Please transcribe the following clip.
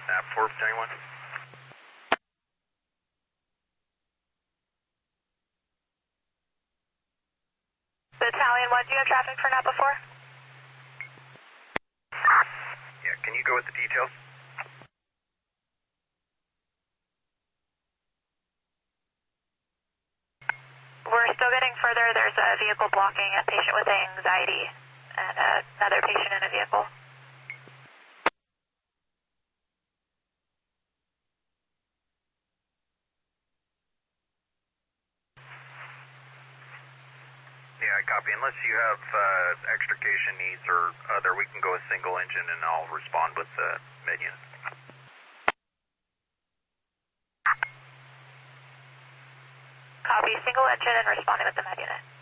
4 anyone? Battalion 1, do you have traffic for Napa 4? Yeah, can you go with the details? We're still getting further. There's a vehicle blocking a patient with anxiety and another patient in a vehicle. Yeah, I copy. Unless you have extrication needs or other, we can go with single engine and I'll respond with the med unit. Copy, single engine and responding with the med unit.